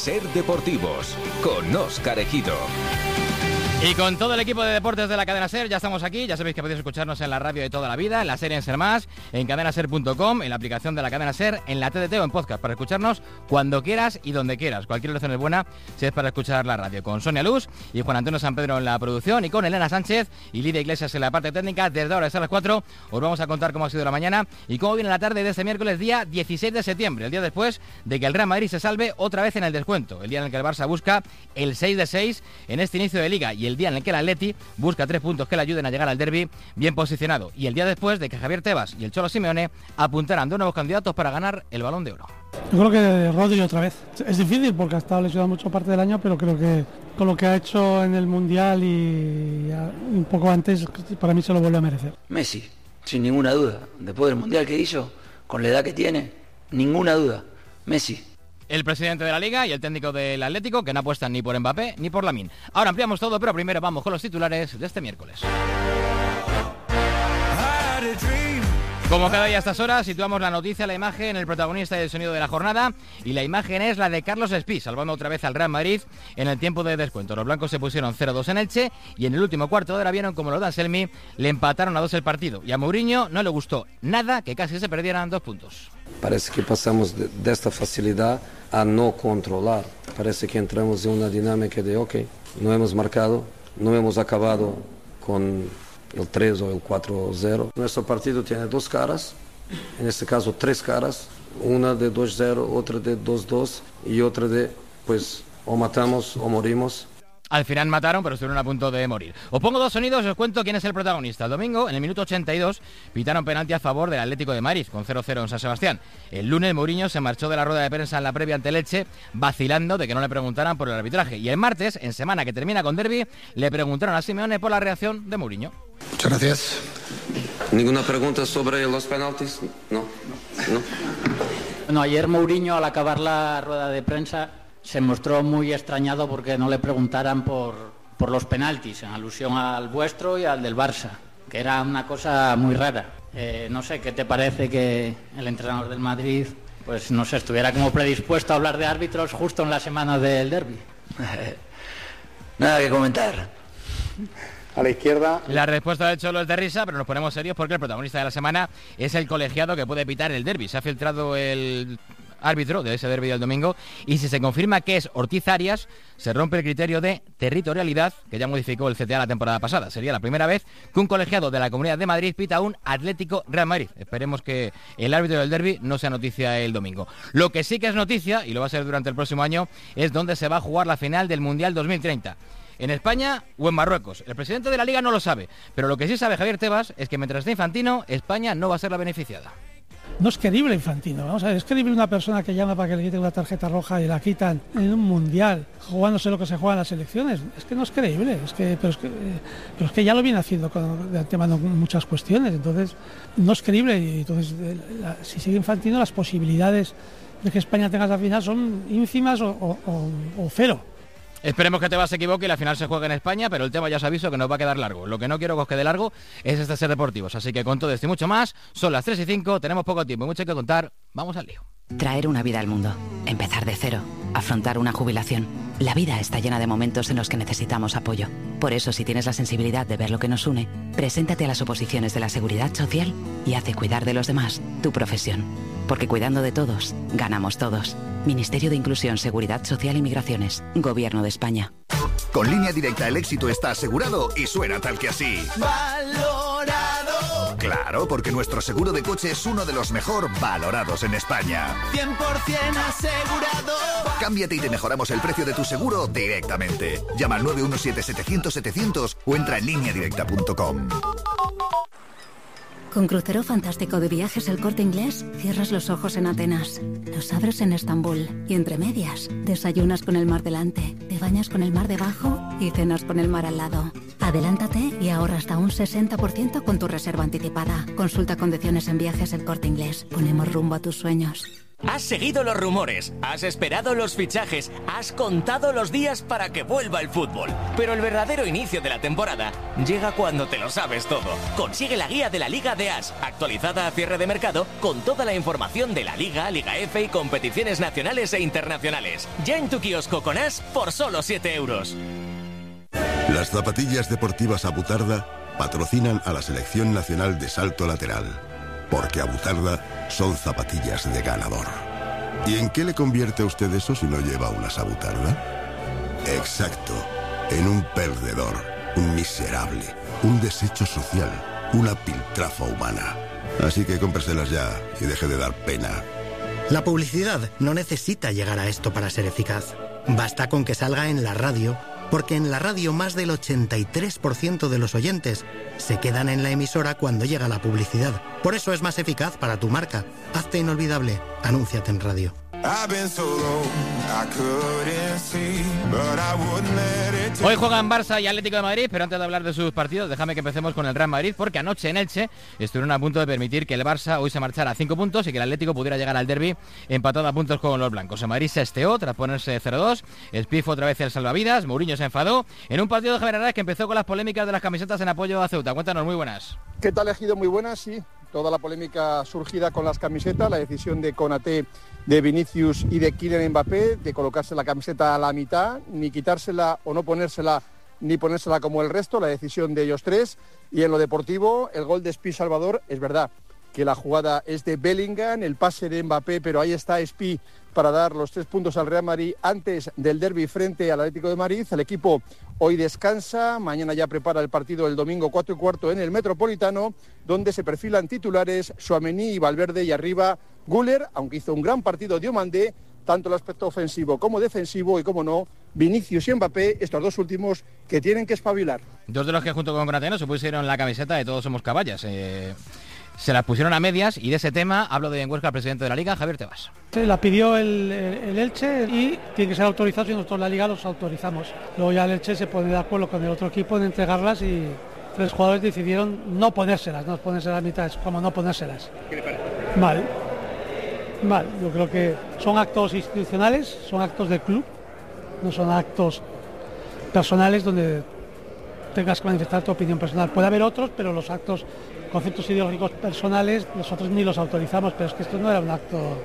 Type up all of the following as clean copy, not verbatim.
Ser Deportivos, con Óscar Ejido. Y con todo el equipo de deportes de la cadena SER ya estamos aquí. Ya sabéis que podéis escucharnos en la radio de toda la vida, en la serie en SER Más, en cadenaser.com, en la aplicación de la cadena SER, en la TDT o en podcast, para escucharnos cuando quieras y donde quieras. Cualquier oración es buena si es para escuchar la radio. Con Sonia Luz y Juan Antonio San Pedro en la producción, y con Elena Sánchez y Lidia Iglesias en la parte técnica. Desde ahora hasta las 4 os vamos a contar cómo ha sido la mañana y cómo viene la tarde de este miércoles, día 16 de septiembre, el día después de que el Real Madrid se salve otra vez en el descuento, el día en el que el Barça busca el 6 de 6 en este inicio de liga, y el día en el que el Atleti busca 3 puntos que le ayuden a llegar al derbi bien posicionado, y el día después de que Javier Tebas y el Cholo Simeone apuntaran 2 nuevos candidatos para ganar el Balón de Oro. Yo creo que Rodri otra vez. Es difícil porque ha estado lesionado mucho parte del año, pero creo que con lo que ha hecho en el Mundial y un poco antes, para mí se lo vuelve a merecer. Messi, sin ninguna duda. Después del Mundial que hizo, con la edad que tiene, ninguna duda. Messi. El presidente de la Liga y el técnico del Atlético, que no apuestan ni por Mbappé ni por Lamine. Ahora ampliamos todo, pero primero vamos con los titulares de este miércoles. Como cada día a estas horas, situamos la noticia, la imagen, el protagonista y el sonido de la jornada, y la imagen es la de Carlos Espí, salvando otra vez al Real Madrid en el tiempo de descuento. Los blancos se pusieron 0-2 en Elche, y en el último cuarto de hora vieron como los de Anselmi le empataron a 2 el partido, y a Mourinho no le gustó nada que casi se perdieran 2 puntos. Parece que pasamos de esta facilidad a no controlar. Parece que entramos en una dinámica de, ok, no hemos marcado, no hemos acabado con el 3 o el 4-0. Nuestro partido tiene 2 caras, en este caso 3 caras, una de 2-0, otra de 2-2 y otra de, pues, o matamos o morimos. Al final mataron, pero estuvieron a punto de morir. Os pongo 2 sonidos y os cuento quién es el protagonista. El domingo, en el minuto 82, pitaron penalti a favor del Atlético de Madrid, con 0-0 en San Sebastián. El lunes, Mourinho se marchó de la rueda de prensa en la previa ante Elche, vacilando de que no le preguntaran por el arbitraje. Y el martes, en semana que termina con derbi, le preguntaron a Simeone por la reacción de Mourinho. Muchas gracias. ¿Ninguna pregunta sobre los penaltis? No. Bueno, ayer Mourinho, al acabar la rueda de prensa, se mostró muy extrañado porque no le preguntaran por los penaltis, en alusión al vuestro y al del Barça, que era una cosa muy rara. No sé, ¿qué te parece que el entrenador del Madrid, pues no sé, estuviera como predispuesto a hablar de árbitros justo en la semana del derbi? Nada que comentar. A la izquierda. La respuesta del Cholo es de risa, pero nos ponemos serios porque el protagonista de la semana es el colegiado que puede pitar el derbi. Se ha filtrado el árbitro de ese derbi del domingo, y si se confirma que es Ortiz Arias, se rompe el criterio de territorialidad que ya modificó el CTA la temporada pasada. Sería la primera vez que un colegiado de la Comunidad de Madrid pita un Atlético Real Madrid. Esperemos que el árbitro del derbi no sea noticia el domingo. Lo que sí que es noticia, y lo va a ser durante el próximo año, es dónde se va a jugar la final del Mundial 2030. ¿En España o en Marruecos? El presidente de la Liga no lo sabe, pero lo que sí sabe Javier Tebas es que mientras esté Infantino, España no va a ser la beneficiada. No es creíble Infantino, vamos a ver, es creíble una persona que llama para que le quiten una tarjeta roja y la quitan en un mundial, jugándose lo que se juega en las elecciones. Es que no es creíble, pero es que ya lo viene haciendo de antemano con muchas cuestiones, entonces no es creíble, y entonces si sigue Infantino, las posibilidades de que España tenga esa final son ínfimas o cero. Esperemos que Tebas se equivoque y la final se juegue en España, pero el tema ya os aviso que nos va a quedar largo. Lo que no quiero que os quede largo es este Ser Deportivos. Así que con todo esto y mucho más, son las 3:05, tenemos poco tiempo y mucho que contar. Vamos al lío. Traer una vida al mundo, empezar de cero, afrontar una jubilación. La vida está llena de momentos en los que necesitamos apoyo. Por eso, si tienes la sensibilidad de ver lo que nos une, preséntate a las oposiciones de la Seguridad Social y haz de cuidar de los demás tu profesión. Porque cuidando de todos, ganamos todos. Ministerio de Inclusión, Seguridad Social y Migraciones. Gobierno de España. Con Línea Directa el éxito está asegurado y suena tal que así. ¡Valorado! Claro, porque nuestro seguro de coche es uno de los mejor valorados en España. 100% asegurado. Cámbiate y te mejoramos el precio de tu seguro directamente. Llama al 917-700-700 o entra en lineadirecta.com. Con Crucero Fantástico de Viajes El Corte Inglés, cierras los ojos en Atenas, los abres en Estambul y entre medias, desayunas con el mar delante, te bañas con el mar debajo y cenas con el mar al lado. Adelántate y ahorra hasta un 60% con tu reserva anticipada. Consulta condiciones en Viajes El Corte Inglés. Ponemos rumbo a tus sueños. Has seguido los rumores, has esperado los fichajes, has contado los días para que vuelva el fútbol. Pero el verdadero inicio de la temporada llega cuando te lo sabes todo. Consigue la guía de la Liga de As, actualizada a cierre de mercado, con toda la información de la Liga, Liga F y competiciones nacionales e internacionales. Ya en tu kiosco con As por solo 7 euros. Las zapatillas deportivas Abutarda patrocinan a la Selección Nacional de Salto Lateral. Porque Abutarda son zapatillas de ganador. ¿Y en qué le convierte a usted eso si no lleva unas Abutarda? Exacto, en un perdedor, un miserable, un desecho social, una piltrafa humana. Así que cómpreselas ya y deje de dar pena. La publicidad no necesita llegar a esto para ser eficaz. Basta con que salga en la radio, porque en la radio más del 83% de los oyentes se quedan en la emisora cuando llega la publicidad. Por eso es más eficaz para tu marca. Hazte inolvidable. Anúnciate en radio. Hoy juegan Barça y Atlético de Madrid, pero antes de hablar de sus partidos, déjame que empecemos con el Real Madrid, porque anoche en Elche estuvieron a punto de permitir que el Barça hoy se marchara a 5 puntos y que el Atlético pudiera llegar al derbi empatado a puntos con los blancos. El Madrid se esteó tras ponerse 0-2, Spiff otra vez el salvavidas, Mourinho se enfadó en un partido de Javier que empezó con las polémicas de las camisetas en apoyo a Ceuta. Cuéntanos, muy buenas. ¿Qué tal, Ejido? Muy buenas, sí. Toda la polémica surgida con las camisetas, la decisión de Konaté, de Vinicius y de Kylian Mbappé de colocarse la camiseta a la mitad, ni quitársela o no ponérsela, ni ponérsela como el resto, la decisión de ellos tres. Y en lo deportivo, el gol de Espí Salvador, es verdad que la jugada es de Bellingham, el pase de Mbappé, pero ahí está Espí para dar los 3 puntos al Real Madrid antes del derbi frente al Atlético de Madrid. El equipo hoy descansa, mañana ya prepara el partido el domingo 4:15 en el Metropolitano, donde se perfilan titulares Tchouaméni y Valverde, y arriba Güler, aunque hizo un gran partido Diomandé, tanto el aspecto ofensivo como defensivo, y como no, Vinicius y Mbappé, estos dos últimos que tienen que espabilar. Dos de los que junto con Konaté se pusieron la camiseta de Todos somos caballas. Se las pusieron a medias, y de ese tema hablo de Huesca, el presidente de la Liga, Javier Tebas. Se la pidió el Elche y tiene que ser autorizado, y nosotros la Liga los autorizamos. Luego ya el Elche se pone de acuerdo con el otro equipo en entregarlas, y 3 jugadores decidieron no ponérselas a mitad, es como no ponérselas. ¿Qué le parece? Mal, yo creo que son actos institucionales, son actos del club, no son actos personales donde tengas que manifestar tu opinión personal. Puede haber otros, pero los actos, conceptos ideológicos personales, nosotros ni los autorizamos, pero es que esto no era un acto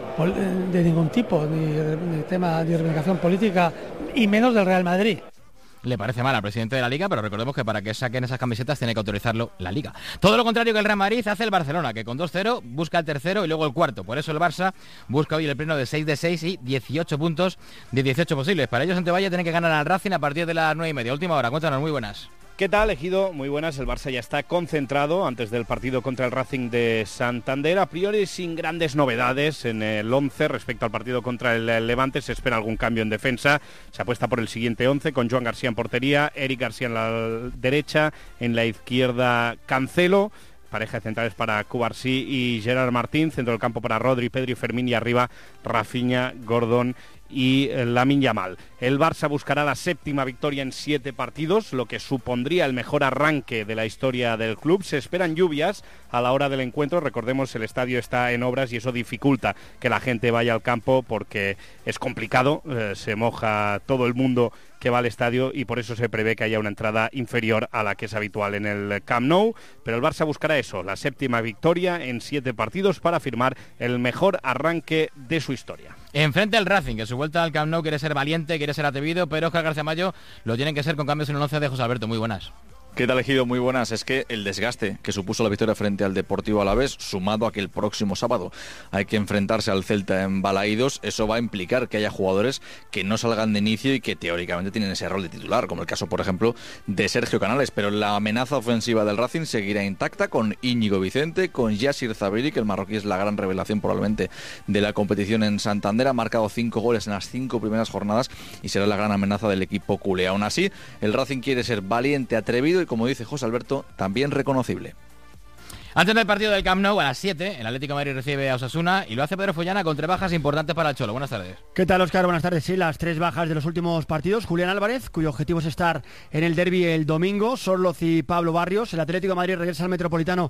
de ningún tipo, ni tema de reivindicación política, y menos del Real Madrid. Le parece mal al presidente de la Liga, pero recordemos que para que saquen esas camisetas tiene que autorizarlo la Liga. Todo lo contrario que el Real Madrid hace el Barcelona, que con 2-0 busca el tercero y luego el cuarto. Por eso el Barça busca hoy el pleno de 6 de 6 y 18 puntos de 18 posibles. Para ellos, Santivalle tiene que ganar al Racing a partir de las 9:30. Última hora, cuéntanos, muy buenas. ¿Qué tal, Ejido? Muy buenas. El Barça ya está concentrado antes del partido contra el Racing de Santander. A priori sin grandes novedades en el 11 respecto al partido contra el Levante. Se espera algún cambio en defensa. Se apuesta por el siguiente 11 con Joan García en portería, Eric García en la derecha, en la izquierda Cancelo. Pareja de centrales para Cubarsí y Gerard Martín. Centro del campo para Rodri, Pedri, Fermín, y arriba Rafinha, Gordon y Lamine Yamal. El Barça buscará la 7ª victoria en 7 partidos, lo que supondría el mejor arranque de la historia del club. Se esperan lluvias a la hora del encuentro. Recordemos, el estadio está en obras y eso dificulta que la gente vaya al campo porque es complicado, se moja todo el mundo que va al estadio, y por eso se prevé que haya una entrada inferior a la que es habitual en el Camp Nou. Pero el Barça buscará eso, la 7ª victoria en 7 partidos para firmar el mejor arranque de su historia. Enfrente el Racing, que su vuelta al Camp Nou quiere ser valiente, quiere ser atrevido, pero Óscar García Mayo lo tienen que ser con cambios en el 11 de José Alberto. Muy buenas. ¿Qué tal, Ejido? Muy buenas. Es que el desgaste que supuso la victoria frente al Deportivo Alavés, sumado a que el próximo sábado hay que enfrentarse al Celta en Balaídos, eso va a implicar que haya jugadores que no salgan de inicio y que teóricamente tienen ese rol de titular, como el caso, por ejemplo, de Sergio Canales. Pero la amenaza ofensiva del Racing seguirá intacta con Íñigo Vicente, con Yassir Zabiri, que el marroquí es la gran revelación probablemente de la competición en Santander. Ha marcado 5 goles en las 5 primeras jornadas y será la gran amenaza del equipo culé. Aún así, el Racing quiere ser valiente, atrevido y, como dice José Alberto, también reconocible. Antes del partido del Camp Nou, a las 7, el Atlético de Madrid recibe a Osasuna y lo hace Pedro Follana con 3 bajas importantes para el Cholo. Buenas tardes. ¿Qué tal, Óscar? Buenas tardes. Sí, las 3 bajas de los últimos partidos. Julián Álvarez, cuyo objetivo es estar en el derbi el domingo. Sorloz y Pablo Barrios. El Atlético de Madrid regresa al Metropolitano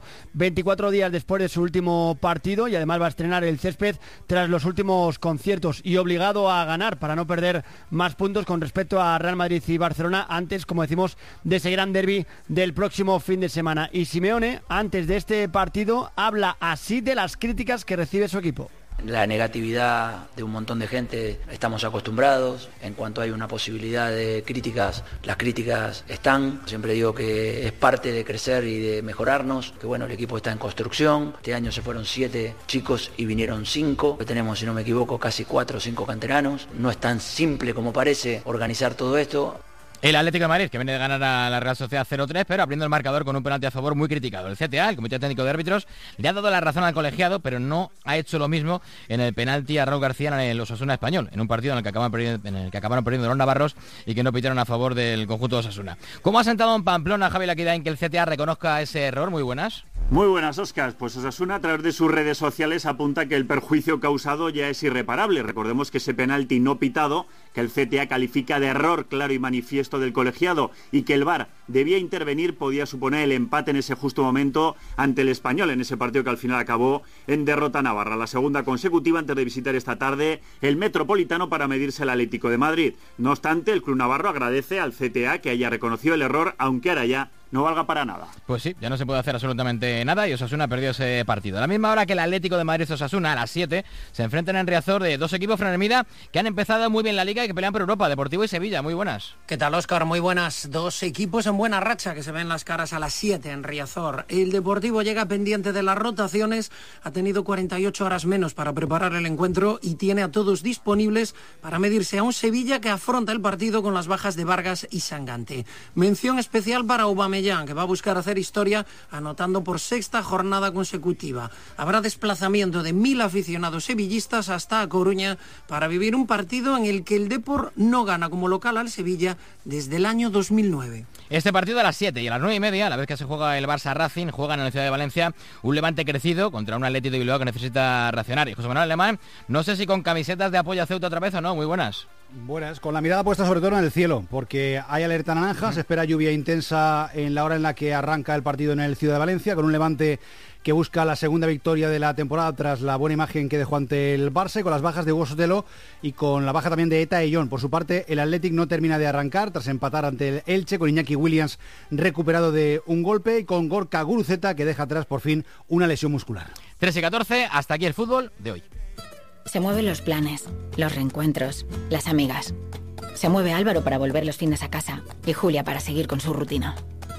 24 días después de su último partido y además va a estrenar el césped tras los últimos conciertos y obligado a ganar para no perder más puntos con respecto a Real Madrid y Barcelona antes, como decimos, de ese gran derbi del próximo fin de semana. Y Simeone, antes de este partido, habla así de las críticas que recibe su equipo. La negatividad de un montón de gente estamos acostumbrados. En cuanto hay una posibilidad de críticas, las críticas están. Siempre digo que es parte de crecer y de mejorarnos, que bueno, el equipo está en construcción. Este año se fueron 7 chicos y vinieron 5. Tenemos, si no me equivoco, casi 4 o 5 canteranos. No es tan simple como parece organizar todo esto. El Atlético de Madrid, que viene de ganar a la Real Sociedad 0-3, pero abriendo el marcador con un penalti a favor muy criticado. El CTA, el Comité Técnico de Árbitros, le ha dado la razón al colegiado, pero no ha hecho lo mismo en el penalti a Raúl García en el Osasuna Español, en un partido en el que acabaron perdiendo los navarros y que no pitaron a favor del conjunto de Osasuna. ¿Cómo ha sentado en Pamplona, Javi Laquidain, que el CTA reconozca ese error? Muy buenas. Muy buenas, Óscar. Pues Osasuna, a través de sus redes sociales, apunta que el perjuicio causado ya es irreparable. Recordemos que ese penalti no pitado, que el CTA califica de error claro y manifiesto del colegiado y que el VAR debía intervenir, podía suponer el empate en ese justo momento ante el Español, en ese partido que al final acabó en derrota navarra. La segunda consecutiva antes de visitar esta tarde el Metropolitano para medirse al Atlético de Madrid. No obstante, el club navarro agradece al CTA que haya reconocido el error, aunque ahora ya no valga para nada. Pues sí, ya no se puede hacer absolutamente nada y Osasuna perdió ese partido. A la misma hora que el Atlético de Madrid y Osasuna, a las 7, se enfrentan en Riazor de 2 equipos Frenemida que han empezado muy bien la Liga y que pelean por Europa, Deportivo y Sevilla. Muy buenas. ¿Qué tal, Óscar? Muy buenas. 2 equipos en buena racha que se ven las caras a las 7 en Riazor. El Deportivo llega pendiente de las rotaciones, ha tenido 48 horas menos para preparar el encuentro y tiene a todos disponibles para medirse a un Sevilla que afronta el partido con las bajas de Vargas y Sangante. Mención especial para Aubameyang, que va a buscar hacer historia anotando por 6ª jornada consecutiva. Habrá desplazamiento de 1.000 aficionados sevillistas hasta A Coruña para vivir un partido en el que el Depor no gana como local al Sevilla desde el año 2009. Este partido a las 7 y a las 9:30, a la vez que se juega el Barça Racing, juegan en la ciudad de Valencia un Levante crecido contra un Athletic de Bilbao que necesita reaccionar. Y José Manuel Alemán, no sé si con camisetas de apoyo a Ceuta otra vez o no. Muy buenas. Buenas, con la mirada puesta sobre todo en el cielo, porque hay alerta naranja, se espera lluvia intensa en la hora en la que arranca el partido en el Ciudad de Valencia, con un Levante que busca la segunda victoria de la temporada tras la buena imagen que dejó ante el Barça, con las bajas de Hugo Sotelo y con la baja también de Eta Eyón. Por su parte, el Athletic no termina de arrancar tras empatar ante el Elche, con Iñaki Williams recuperado de un golpe y con Gorka Guruceta, que deja atrás por fin una lesión muscular. 3:14, hasta aquí el fútbol de hoy. Se mueven los planes, los reencuentros, las amigas. Se mueve Álvaro para volver los fines a casa y Julia para seguir con su rutina.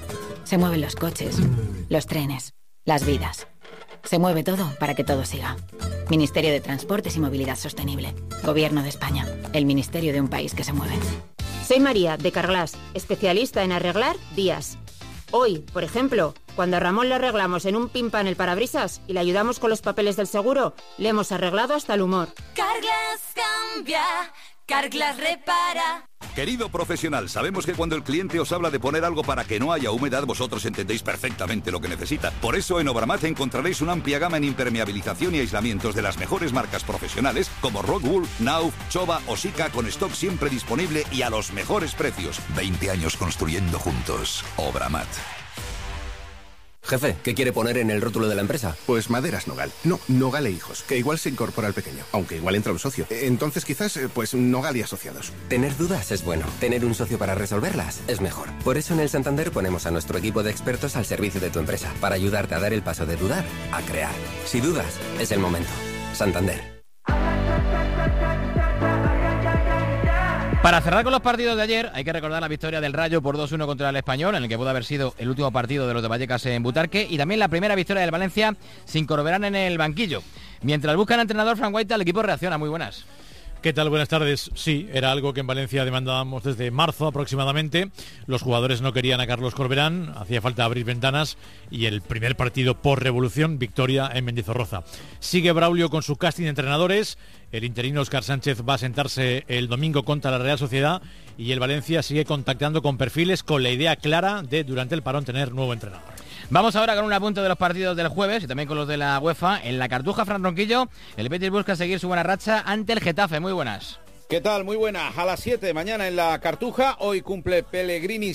Se mueven los coches, los trenes, las vidas. Se mueve todo para que todo siga. Ministerio de Transportes y Movilidad Sostenible. Gobierno de España. El ministerio de un país que se mueve. Soy María, de Carglass, especialista en arreglar vías. Hoy, por ejemplo, cuando a Ramón le arreglamos en un pimpan el parabrisas y le ayudamos con los papeles del seguro, le hemos arreglado hasta el humor. Carglass cambia, Carglass repara. Querido profesional, sabemos que cuando el cliente os habla de poner algo para que no haya humedad, vosotros entendéis perfectamente lo que necesita. Por eso en Obramat encontraréis una amplia gama en impermeabilización y aislamientos de las mejores marcas profesionales como Rockwool, Nauf, Chova o Sika, con stock siempre disponible y a los mejores precios. 20 años construyendo juntos. Obramat. Jefe, ¿qué quiere poner en el rótulo de la empresa? Pues Maderas Nogal. No, Nogal e Hijos, que igual se incorpora al pequeño, aunque igual entra un socio. Entonces quizás, pues Nogal y Asociados. Tener dudas es bueno. Tener un socio para resolverlas es mejor. Por eso en el Santander ponemos a nuestro equipo de expertos al servicio de tu empresa, para ayudarte a dar el paso de dudar a crear. Si dudas, es el momento. Santander. Para cerrar con los partidos de ayer, hay que recordar la victoria del Rayo por 2-1 contra el Español, en el que pudo haber sido el último partido de los de Vallecas en Butarque, y también la primera victoria del Valencia sin Corberán en el banquillo. Mientras buscan entrenador Frank White, el equipo reacciona. Muy buenas. ¿Qué tal? Buenas tardes. Sí, era algo que en Valencia demandábamos desde marzo aproximadamente. Los jugadores no querían a Carlos Corberán, hacía falta abrir ventanas y el primer partido por revolución, victoria en Mendizorroza. Sigue Braulio con su casting de entrenadores. El interino Óscar Sánchez va a sentarse el domingo contra la Real Sociedad y el Valencia sigue contactando con perfiles con la idea clara de, durante el parón, tener nuevo entrenador. Vamos ahora con un apunte de los partidos del jueves y también con los de la UEFA. En la Cartuja, Fran Ronquillo, el Betis busca seguir su buena racha ante el Getafe. Muy buenas. ¿Qué tal? Muy buenas. A las 7 de mañana en la Cartuja. Hoy cumple Pellegrini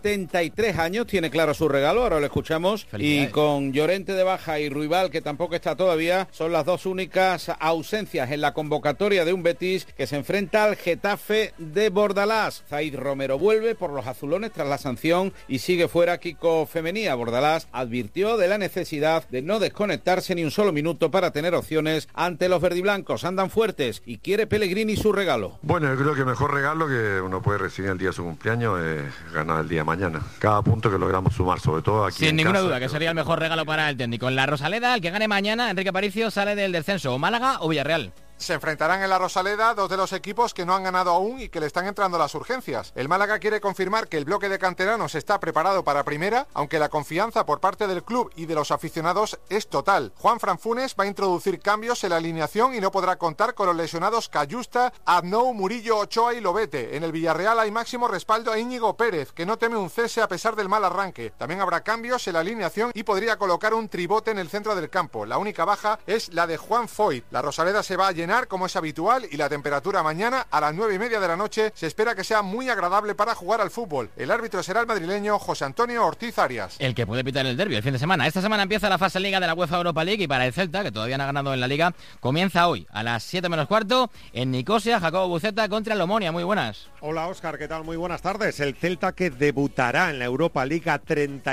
73 años. Tiene claro su regalo. Ahora lo escuchamos. Y con Llorente de baja y Ruibal, que tampoco está todavía, son las dos únicas ausencias en la convocatoria de un Betis que se enfrenta al Getafe de Bordalás. Zaid Romero vuelve por los azulones tras la sanción y sigue fuera Kiko Femenía. Bordalás advirtió de la necesidad de no desconectarse ni un solo minuto para tener opciones ante los verdiblancos. Andan fuertes y quiere Pellegrini su regalo. Bueno, yo creo que el mejor regalo que uno puede recibir el día de su cumpleaños es ganar el día de mañana. Cada punto que logramos sumar, sobre todo aquí sin ninguna casa, duda, que sería el mejor regalo para el técnico. En la Rosaleda, el que gane mañana, Enrique Aparicio, sale del descenso. O Málaga o Villarreal. Se enfrentarán en la Rosaleda dos de los equipos que no han ganado aún y que le están entrando las urgencias. El Málaga quiere confirmar que el bloque de canteranos está preparado para primera, aunque la confianza por parte del club y de los aficionados es total. Juanfran Funes va a introducir cambios en la alineación y no podrá contar con los lesionados Cayusta, Aznou, Murillo, Ochoa y Lobete. En el Villarreal hay máximo respaldo a Íñigo Pérez, que no teme un cese a pesar del mal arranque. También habrá cambios en la alineación y podría colocar un tribote en el centro del campo. La única baja es la de Juan Foyt. La Rosaleda se va a llenar como es habitual y la temperatura mañana a las 9:30 de la noche se espera que sea muy agradable para jugar al fútbol. El árbitro será el madrileño José Antonio Ortiz Arias. El que puede pitar el derbi el fin de semana. Esta semana empieza la fase Liga de la UEFA Europa League y para el Celta, que todavía no ha ganado en la Liga, comienza hoy a las 7 menos cuarto en Nicosia, Jacobo Buceta contra el Omonia. Muy buenas. Hola Óscar, ¿qué tal? Muy buenas tardes. El Celta que debutará en la Europa League a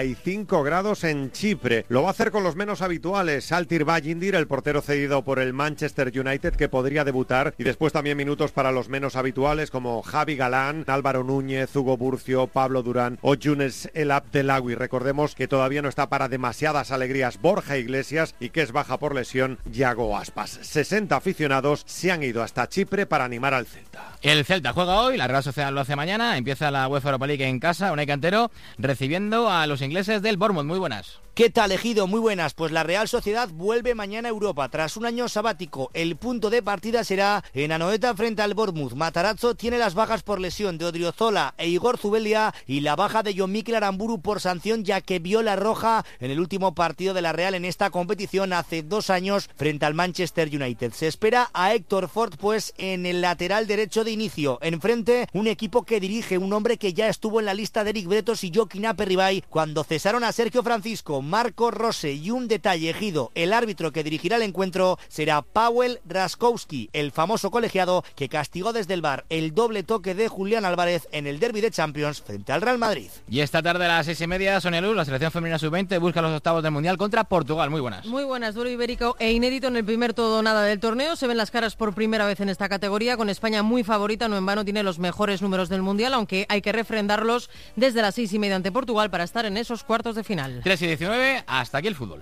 35 grados en Chipre. Lo va a hacer con los menos habituales. Altir Bajindir, el portero cedido por el Manchester United, que podría debutar, y después también minutos para los menos habituales como Javi Galán, Álvaro Núñez, Hugo Burcio, Pablo Durán o Younes El Abdelawi. Recordemos que todavía no está para demasiadas alegrías Borja Iglesias y que es baja por lesión Yago Aspas. 60 aficionados se han ido hasta Chipre para animar al Celta. El Celta juega hoy, la Real Sociedad lo hace mañana, empieza la UEFA Europa League en casa, Unai Cantero recibiendo a los ingleses del Bournemouth. Muy buenas. ¿Qué tal, Ejido? Muy buenas. Pues la Real Sociedad vuelve mañana a Europa. Tras un año sabático, el punto de partida será en Anoeta frente al Bournemouth. Matarazzo tiene las bajas por lesión de Odriozola e Igor Zubelia y la baja de John Mikel Aramburu por sanción, ya que vio la roja en el último partido de la Real en esta competición hace 2 años frente al Manchester United. Se espera a Héctor Ford pues en el lateral derecho de inicio. Enfrente, un equipo que dirige un hombre que ya estuvo en la lista de Eric Bretos y Joaquín Aperribay cuando cesaron a Sergio Francisco, Marco Rose. Y un detalle, Ejido, el árbitro que dirigirá el encuentro será Paweł Raskowski, el famoso colegiado que castigó desde el VAR el doble toque de Julián Álvarez en el derbi de Champions frente al Real Madrid. Y esta tarde a las 6:30, Sonia Luz, la selección femenina sub-20 busca los octavos del Mundial contra Portugal. Muy buenas. Muy buenas, duro ibérico e inédito en el primer todo o nada del torneo. Se ven las caras por primera vez en esta categoría, con España muy favorita, no en vano tiene los mejores números del Mundial, aunque hay que refrendarlos desde las 6:30 ante Portugal para estar en esos cuartos de final. 3:19, hasta aquí el fútbol.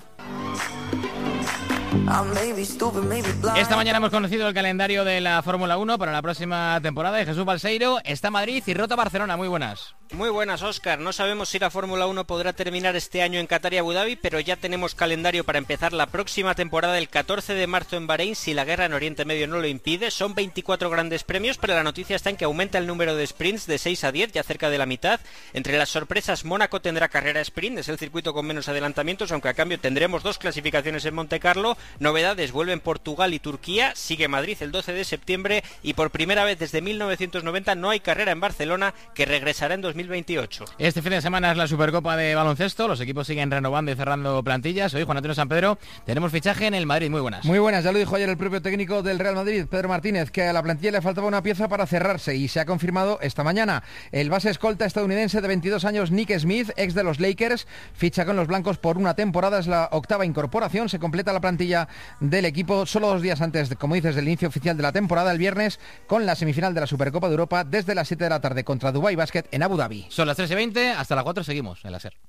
Esta mañana hemos conocido el calendario de la Fórmula 1 para la próxima temporada y Jesús Balseiro está Madrid y rota Barcelona. Muy buenas. Muy buenas, Óscar. No sabemos si la Fórmula 1 podrá terminar este año en Qatar y Abu Dhabi, pero ya tenemos calendario para empezar la próxima temporada el 14 de marzo en Bahrein, si la guerra en Oriente Medio no lo impide. Son 24 grandes premios, pero la noticia está en que aumenta el número de sprints de 6 a 10, ya cerca de la mitad. Entre las sorpresas, Mónaco tendrá carrera sprint, es el circuito con menos adelantamientos, aunque a cambio tendremos 2 clasificaciones en Monte Carlo. Novedades, vuelven Portugal y Turquía, sigue Madrid el 12 de septiembre y por primera vez desde 1990 no hay carrera en Barcelona, que regresará en 2028. Este fin de semana es la Supercopa de baloncesto, los equipos siguen renovando y cerrando plantillas. Hoy, Juan Antonio San Pedro, tenemos fichaje en el Madrid. Muy buenas. Muy buenas, ya lo dijo ayer el propio técnico del Real Madrid, Pedro Martínez, que a la plantilla le faltaba una pieza para cerrarse y se ha confirmado esta mañana. El base escolta estadounidense de 22 años, Nick Smith, ex de los Lakers, ficha con los blancos por una temporada, es la 8ª incorporación, se completa la plantilla del equipo solo 2 días antes, como dices, del inicio oficial de la temporada, el viernes, con la semifinal de la Supercopa de Europa desde las 7 de la tarde contra Dubai Basket en Abu Dhabi. Son las 3:20, hasta las 4 seguimos en la SER.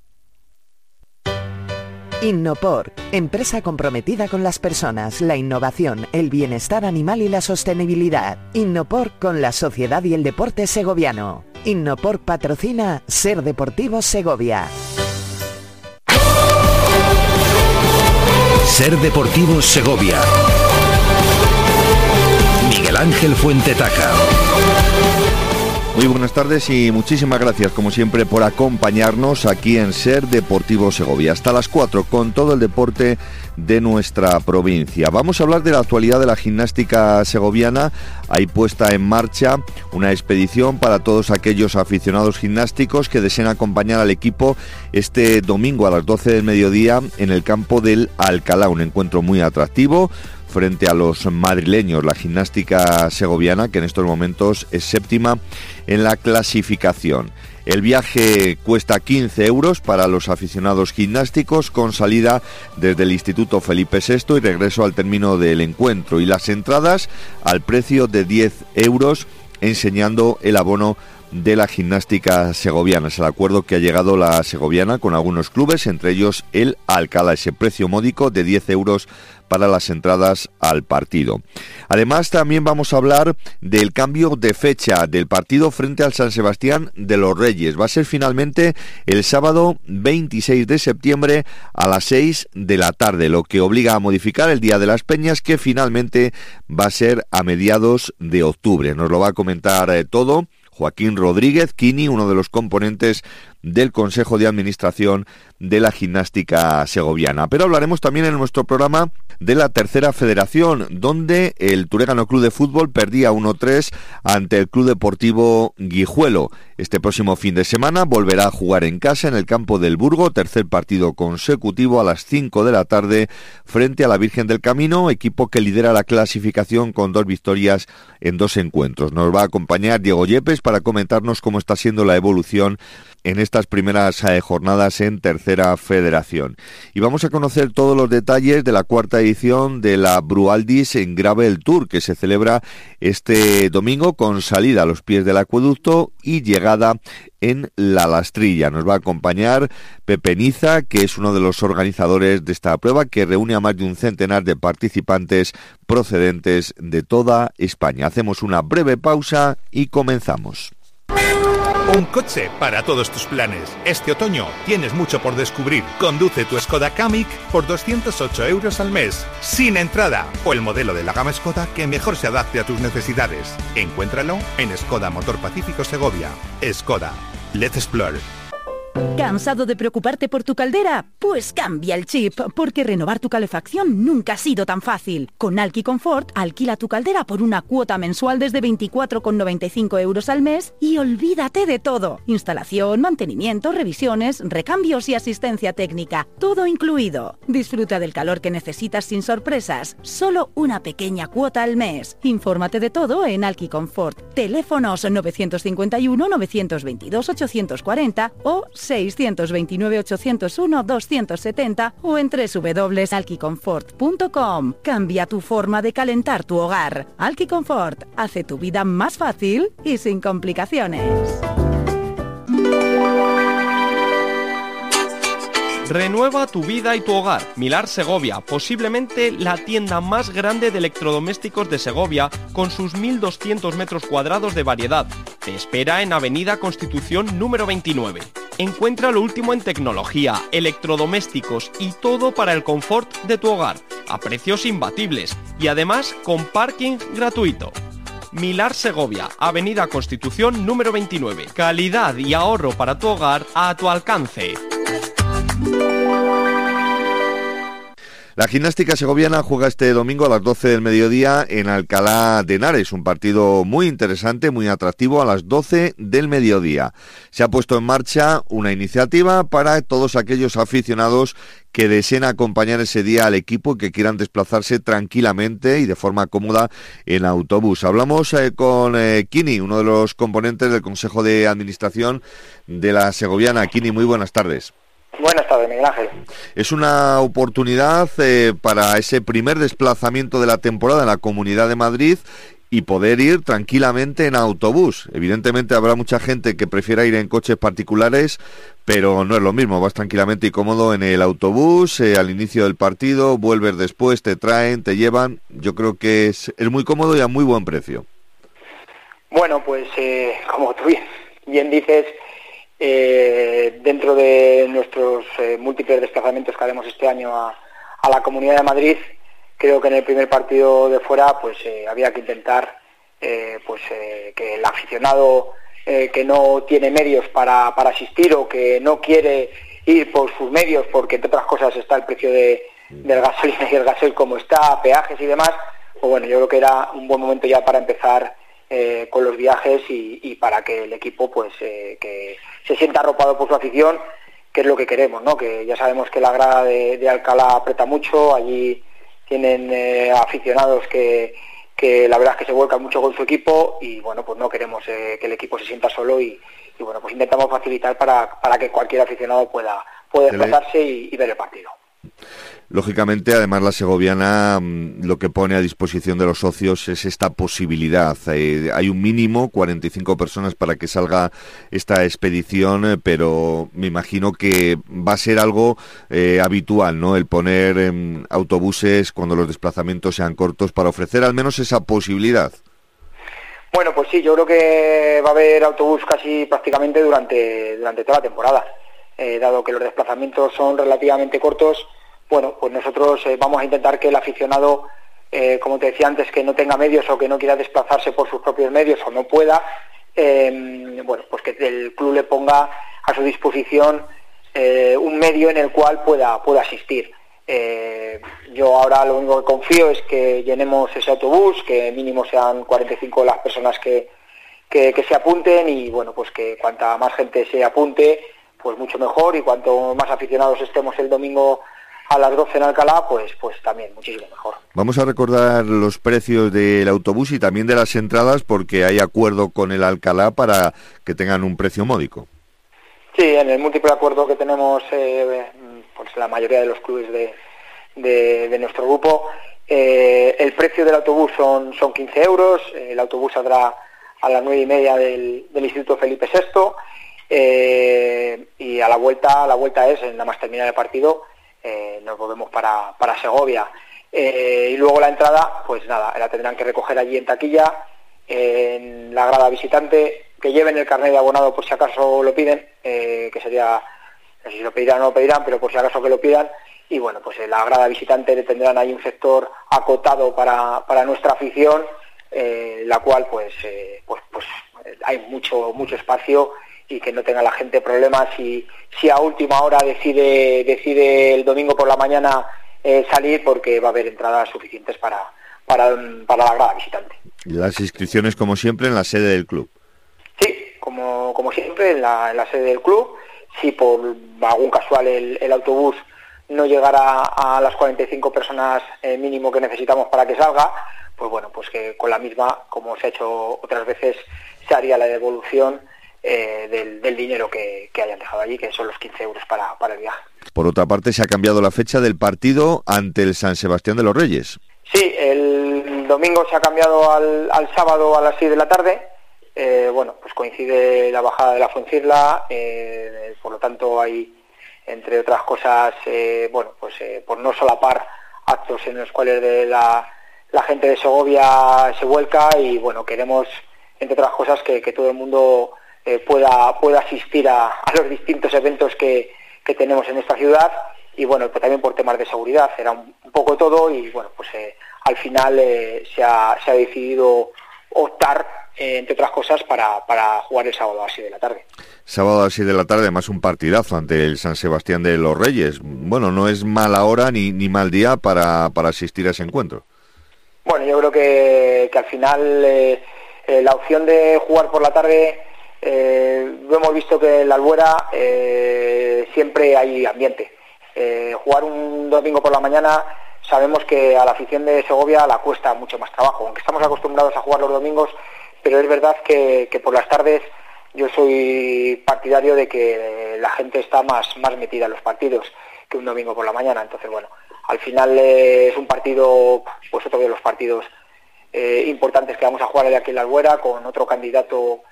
Innopor, empresa comprometida con las personas, la innovación, el bienestar animal y la sostenibilidad. Innopor con la sociedad y el deporte segoviano. Innopor patrocina Ser Deportivo Segovia. Ser Deportivo Segovia. Miguel Ángel Fuentetaca. Muy buenas tardes y muchísimas gracias, como siempre, por acompañarnos aquí en Ser Deportivo Segovia. Hasta las 4 con todo el deporte de nuestra provincia. Vamos a hablar de la actualidad de la gimnástica segoviana. Hay puesta en marcha una expedición para todos aquellos aficionados gimnásticos que deseen acompañar al equipo este domingo a las 12 del mediodía en el campo del Alcalá. Un encuentro muy atractivo frente a los madrileños. La gimnástica segoviana, que en estos momentos es séptima en la clasificación. El viaje cuesta 15 euros para los aficionados gimnásticos, con salida desde el Instituto Felipe VI y regreso al término del encuentro, y las entradas al precio de 10 euros, enseñando el abono de la gimnástica segoviana. Es el acuerdo que ha llegado la segoviana con algunos clubes, entre ellos el Alcalá, ese precio módico de 10 euros para las entradas al partido. Además, también vamos a hablar del cambio de fecha del partido frente al San Sebastián de los Reyes. Va a ser finalmente el sábado 26 de septiembre a las 6 de la tarde, lo que obliga a modificar el Día de las Peñas, que finalmente va a ser a mediados de octubre. Nos lo va a comentar todo Joaquín Rodríguez Quini, uno de los componentes del Consejo de Administración de la Gimnástica Segoviana. Pero hablaremos también en nuestro programa de la Tercera Federación, donde el Turegano Club de Fútbol perdía 1-3 ante el Club Deportivo Guijuelo. Este próximo fin de semana volverá a jugar en casa en el campo del Burgo, tercer partido consecutivo a las 5 de la tarde frente a la Virgen del Camino, equipo que lidera la clasificación con 2 victorias en 2 encuentros. Nos va a acompañar Diego Yepes para comentarnos cómo está siendo la evolución en estas primeras jornadas en Tercera Federación. Y vamos a conocer todos los detalles de la 4ª edición de la Brualdis en Gravel Tour, que se celebra este domingo con salida a los pies del acueducto y llegada en La Lastrilla. Nos va a acompañar Pepe Niza, que es uno de los organizadores de esta prueba, que reúne a más de un centenar de participantes procedentes de toda España. Hacemos una breve pausa y comenzamos. Un coche para todos tus planes. Este otoño tienes mucho por descubrir. Conduce tu Skoda Kamiq por 208 euros al mes, sin entrada, o el modelo de la gama Skoda que mejor se adapte a tus necesidades. Encuéntralo en Skoda Motor Pacífico Segovia. Skoda. Let's explore. ¿Cansado de preocuparte por tu caldera? Pues cambia el chip, porque renovar tu calefacción nunca ha sido tan fácil. Con Alki Comfort, alquila tu caldera por una cuota mensual desde 24,95 euros al mes y olvídate de todo. Instalación, mantenimiento, revisiones, recambios y asistencia técnica. Todo incluido. Disfruta del calor que necesitas sin sorpresas. Solo una pequeña cuota al mes. Infórmate de todo en Alki Comfort. Teléfonos 951 922 840 o 629-801-270 o en www.alkiconfort.com. Cambia tu forma de calentar tu hogar. Alki Comfort hace tu vida más fácil y sin complicaciones. Renueva tu vida y tu hogar. Milar Segovia, posiblemente la tienda más grande de electrodomésticos de Segovia, con sus 1.200 metros cuadrados de variedad. Te espera en Avenida Constitución número 29. Encuentra lo último en tecnología, electrodomésticos y todo para el confort de tu hogar, a precios imbatibles y además con parking gratuito. Milar Segovia, Avenida Constitución número 29. Calidad y ahorro para tu hogar a tu alcance. La gimnástica segoviana juega este domingo a las 12 del mediodía en Alcalá de Henares, un partido muy interesante, muy atractivo a las 12 del mediodía. Se ha puesto en marcha una iniciativa para todos aquellos aficionados que deseen acompañar ese día al equipo y que quieran desplazarse tranquilamente y de forma cómoda en autobús. Hablamos con Quini, uno de los componentes del Consejo de Administración de la segoviana. Quini, muy buenas tardes. Buenas tardes, Miguel Ángel. Es una oportunidad para ese primer desplazamiento de la temporada en la Comunidad de Madrid y poder ir tranquilamente en autobús. Evidentemente habrá mucha gente que prefiera ir en coches particulares, pero no es lo mismo. Vas tranquilamente y cómodo en el autobús, al inicio del partido, vuelves después, te traen, te llevan. Yo creo que es muy cómodo y a muy buen precio. Bueno, pues como tú bien dices, dentro de nuestros múltiples desplazamientos que haremos este año a la Comunidad de Madrid, creo que en el primer partido de fuera pues había que intentar que el aficionado que no tiene medios para asistir o que no quiere ir por sus medios, porque entre otras cosas está el precio del gasolina y el gasoil como está, peajes y demás, pues bueno, yo creo que era un buen momento ya para empezar con los viajes y para que el equipo pues que se sienta arropado por su afición, que es lo que queremos, ¿no? Que ya sabemos que la grada de Alcalá aprieta mucho, allí tienen aficionados que la verdad es que se vuelcan mucho con su equipo y bueno, pues no queremos que el equipo se sienta solo y bueno, pues intentamos facilitar para que cualquier aficionado pueda desplazarse y ver el partido. Lógicamente, además, la segoviana lo que pone a disposición de los socios es esta posibilidad. Hay un mínimo, 45 personas para que salga esta expedición, pero me imagino que va a ser algo habitual, ¿no? El poner autobuses cuando los desplazamientos sean cortos para ofrecer al menos esa posibilidad. Bueno, pues sí, yo creo que va a haber autobús casi prácticamente durante toda la temporada. Dado que los desplazamientos son relativamente cortos, bueno, pues nosotros vamos a intentar que el aficionado, como te decía antes, que no tenga medios o que no quiera desplazarse por sus propios medios o no pueda, bueno, pues que el club le ponga a su disposición un medio en el cual pueda asistir. Yo ahora lo único que confío es que llenemos ese autobús, que mínimo sean 45 las personas que se apunten y bueno, pues que cuanta más gente se apunte, pues mucho mejor, y cuanto más aficionados estemos el domingo a las 12 en Alcalá, pues también muchísimo mejor. Vamos a recordar los precios del autobús y también de las entradas, porque hay acuerdo con el Alcalá para que tengan un precio módico. Sí, en el múltiple acuerdo que tenemos pues la mayoría de los clubes de nuestro grupo, el precio del autobús son 15 euros, el autobús saldrá a las 9:30 del Instituto Felipe VI, y a la vuelta es, nada más terminar el partido, nos volvemos para Segovia. Y luego la entrada, pues nada, la tendrán que recoger allí en taquilla, en la grada visitante, que lleven el carnet de abonado por si acaso lo piden, que sería, no sé si lo pedirán o no lo pedirán, pero por si acaso que lo pidan. Y bueno, pues en la grada visitante tendrán ahí un sector acotado para nuestra afición, la cual pues hay mucho espacio, y que no tenga la gente problemas si a última hora decide el domingo por la mañana salir, porque va a haber entradas suficientes para la grada visitante. Las inscripciones, como siempre, en la sede del club. Sí, como siempre, en la sede del club. Si por algún casual el autobús no llegara a las 45 personas mínimo que necesitamos para que salga, pues bueno, pues que con la misma, como se ha hecho otras veces, se haría la devolución del dinero que hayan dejado allí, que son los 15 euros para el viaje. Por otra parte, se ha cambiado la fecha del partido ante el San Sebastián de los Reyes. Sí, el domingo se ha cambiado al sábado a las 6 de la tarde. Bueno, pues coincide la bajada de la Fuencisla, por lo tanto hay, entre otras cosas, bueno, pues por no solapar actos en los cuales la gente de Segovia se vuelca, y bueno, queremos, entre otras cosas, que todo el mundo pueda asistir a los distintos eventos que tenemos en esta ciudad, y bueno, pues también por temas de seguridad, era un poco todo, y bueno, pues al final se ha decidido optar, entre otras cosas, para jugar el sábado a las 6 de la tarde. Sábado a las 6 de la tarde, además un partidazo ante el San Sebastián de los Reyes. Bueno, no es mala hora ni mal día para asistir a ese encuentro. Bueno, yo creo que al final la opción de jugar por la tarde, lo hemos visto que en la Albuera siempre hay ambiente. Jugar un domingo por la mañana, sabemos que a la afición de Segovia la cuesta mucho más trabajo, aunque estamos acostumbrados a jugar los domingos, pero es verdad que por las tardes yo soy partidario de que la gente está más metida en los partidos que un domingo por la mañana. Entonces, bueno, al final es un partido, pues otro de los partidos importantes que vamos a jugar aquí en la Albuera, con otro candidato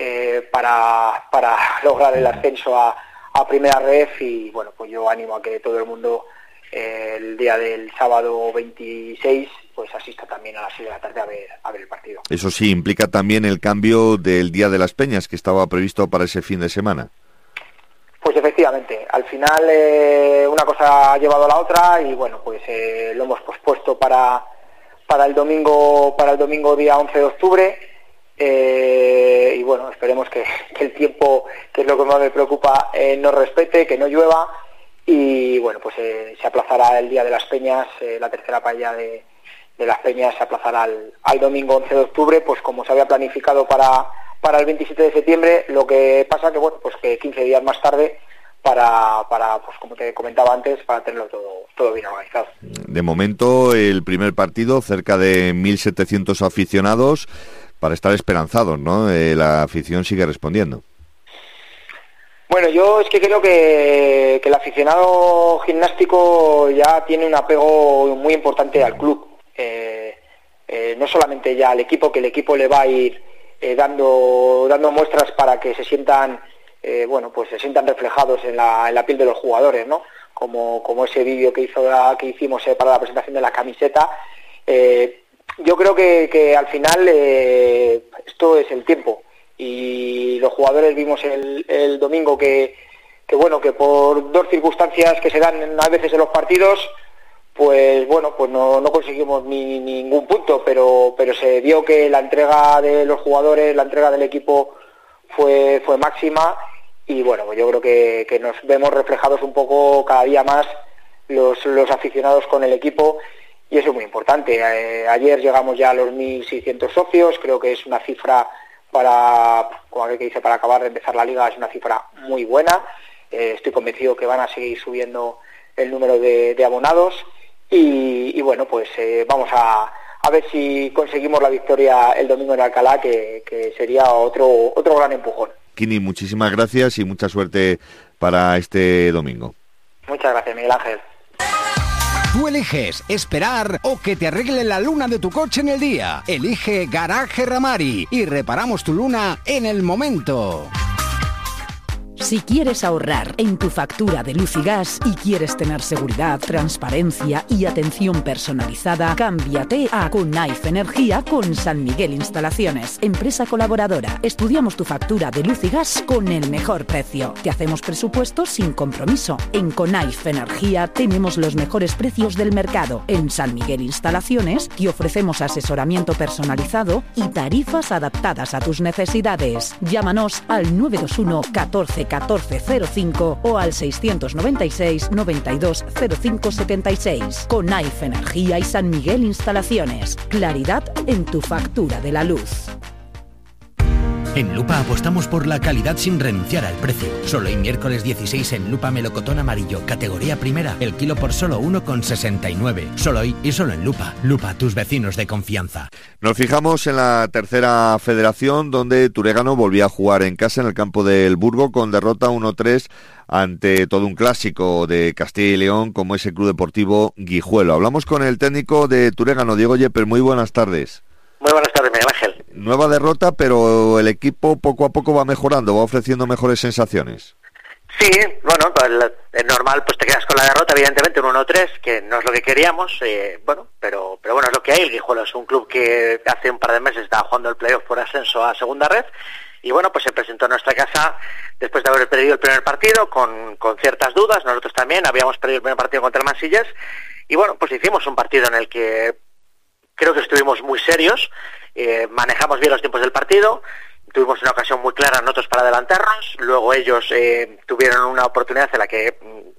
para lograr el ascenso a Primera Ref, y bueno, pues yo animo a que todo el mundo el día del sábado 26 pues asista también a las 6 de la tarde a ver el partido. Eso sí, implica también el cambio del Día de las Peñas, que estaba previsto para ese fin de semana. Pues efectivamente, al final una cosa ha llevado a la otra, y bueno, pues lo hemos pospuesto para el domingo día 11 de octubre, y bueno, bueno, esperemos que el tiempo, que es lo que más me preocupa, nos respete, que no llueva, y bueno, pues se aplazará el Día de las Peñas, la tercera paella de las Peñas se aplazará al domingo 11 de octubre, pues como se había planificado para el 27 de septiembre, lo que pasa que, bueno, pues que 15 días más tarde para pues como te comentaba antes, para tenerlo todo bien organizado. De momento, el primer partido, cerca de 1.700 aficionados, para estar esperanzados, ¿no? La afición sigue respondiendo. Bueno, yo es que creo que el aficionado gimnástico ya tiene un apego muy importante al club. No solamente ya al equipo, que el equipo le va a ir dando muestras para que se sientan pues se sientan reflejados en la piel de los jugadores, ¿no? Como ese vídeo que hicimos para la presentación de la camiseta. Yo creo que al final esto es el tiempo, y los jugadores vimos el domingo que por dos circunstancias que se dan a veces en los partidos, pues no conseguimos ningún punto, pero se vio que la entrega de los jugadores, la entrega del equipo fue máxima, y bueno, yo creo que nos vemos reflejados un poco cada día más los aficionados con el equipo, y eso es muy importante. Ayer llegamos ya a los 1.600 socios, creo que es una cifra para acabar de empezar la liga, es una cifra muy buena. Estoy convencido que van a seguir subiendo el número de abonados, y bueno, pues vamos a ver si conseguimos la victoria el domingo en Alcalá, que sería otro gran empujón. Kini, muchísimas gracias y mucha suerte para este domingo. Muchas gracias, Miguel Ángel. Tú eliges esperar o que te arregle la luna de tu coche en el día. Elige Garaje Ramari y reparamos tu luna en el momento. Si quieres ahorrar en tu factura de luz y gas y quieres tener seguridad, transparencia y atención personalizada, cámbiate a Conaife Energía con San Miguel Instalaciones, empresa colaboradora. Estudiamos tu factura de luz y gas con el mejor precio. Te hacemos presupuestos sin compromiso. En Conaife Energía tenemos los mejores precios del mercado. En San Miguel Instalaciones te ofrecemos asesoramiento personalizado y tarifas adaptadas a tus necesidades. Llámanos al 921 14 1405 o al 696 92 05 76. Conaife Energía y San Miguel Instalaciones. Claridad en tu factura de la luz. En Lupa apostamos por la calidad sin renunciar al precio. Solo hoy miércoles 16 en Lupa melocotón amarillo, categoría primera, el kilo por solo 1,69. Solo hoy y solo en Lupa. Lupa, tus vecinos de confianza. Nos fijamos en la tercera federación, donde Turegano volvía a jugar en casa en el campo del Burgo con derrota 1-3 ante todo un clásico de Castilla y León como es el Club Deportivo Guijuelo. Hablamos con el técnico de Turegano, Diego Yepes. Muy buenas tardes. Muy buenas tardes, Miguel Ángel. Nueva derrota, pero el equipo poco a poco va mejorando, va ofreciendo mejores sensaciones. Sí, bueno, pues es normal, pues te quedas con la derrota, evidentemente, un 1-3, que no es lo que queríamos, pero bueno, es lo que hay. El Guijuelo es un club que hace un par de meses estaba jugando el playoff por ascenso a segunda red, y bueno, pues se presentó en nuestra casa después de haber perdido el primer partido, con ciertas dudas. Nosotros también habíamos perdido el primer partido contra el Mansillas, y bueno, pues hicimos un partido en el que creo que estuvimos muy serios, manejamos bien los tiempos del partido, tuvimos una ocasión muy clara nosotros para adelantarnos, luego ellos tuvieron una oportunidad en la que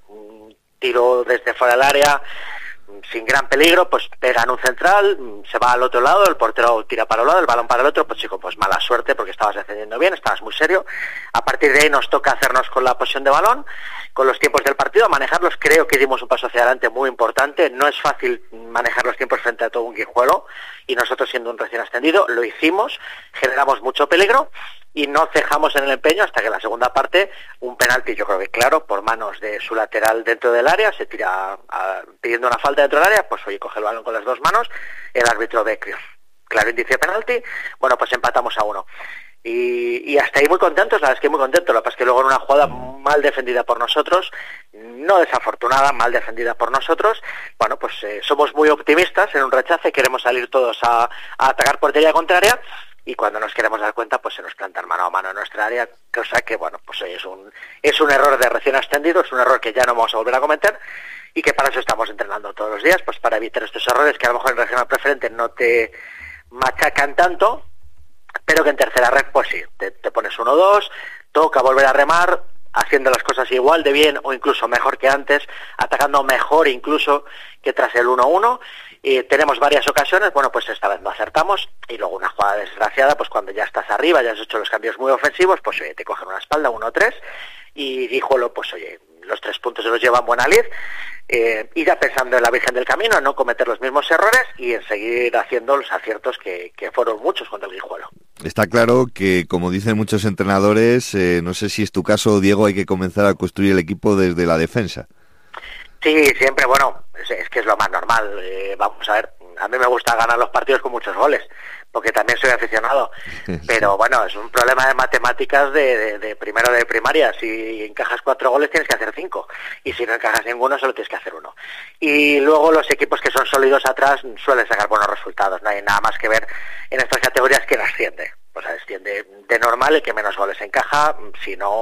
tiro desde fuera del área, sin gran peligro, pues pegan un central, se va al otro lado, el portero tira para un lado, el balón para el otro, pues chico, pues mala suerte porque estabas defendiendo bien, estabas muy serio. A partir de ahí nos toca hacernos con la posesión de balón, con los tiempos del partido, manejarlos. Creo que dimos un paso hacia adelante muy importante. No es fácil manejar los tiempos frente a todo un Guijuelo, y nosotros, siendo un recién ascendido, lo hicimos, generamos mucho peligro y no cejamos en el empeño hasta que en la segunda parte, un penalti, yo creo que claro, por manos de su lateral dentro del área, se tira pidiendo una falta dentro del área, pues oye, coge el balón con las dos manos, el árbitro ve claro indicio de penalti, bueno, pues empatamos a 1. Y hasta ahí muy contentos, la verdad es que muy contentos. Lo que pasa es que luego en una jugada mal defendida por nosotros, no desafortunada, mal defendida por nosotros, bueno, pues somos muy optimistas en un rechace, queremos salir todos a atacar portería contraria, y cuando nos queremos dar cuenta, pues se nos plantan mano a mano en nuestra área, cosa que, bueno, pues es un error de recién ascendido, es un error que ya no vamos a volver a cometer, y que para eso estamos entrenando todos los días, pues para evitar estos errores que a lo mejor en regional preferente no te machacan tanto, pero creo que en tercera red, pues sí, te pones 1-2, toca volver a remar, haciendo las cosas igual de bien o incluso mejor que antes, atacando mejor incluso que tras el 1-1. Tenemos varias ocasiones, bueno, pues esta vez no acertamos, y luego una jugada desgraciada, pues cuando ya estás arriba, ya has hecho los cambios muy ofensivos, pues oye, te cogen una espalda, 1-3, y Guijuelo, pues oye, los 3 puntos se los llevan buena lid, ir ya pensando en la Virgen del Camino, en no cometer los mismos errores y en seguir haciendo los aciertos que fueron muchos contra el Guijuelo. Está claro que, como dicen muchos entrenadores, no sé si es tu caso, Diego, hay que comenzar a construir el equipo desde la defensa. Sí, siempre, bueno, es que es lo más normal. Vamos a ver, a mí me gusta ganar los partidos con muchos goles, porque también soy aficionado, pero bueno, es un problema de matemáticas de primero de primaria. Si encajas 4 goles tienes que hacer 5, y si no encajas ninguno solo tienes que hacer 1. Y luego los equipos que son sólidos atrás suelen sacar buenos resultados, no hay nada más que ver en estas categorías que asciende. Pues asciende de normal el que menos goles encaja, si no